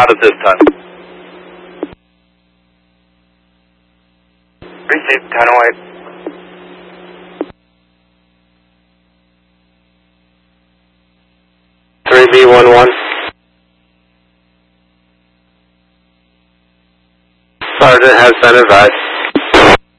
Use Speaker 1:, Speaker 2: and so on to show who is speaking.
Speaker 1: out at this time. Received 1008. 3B11. Sergeant has been advised.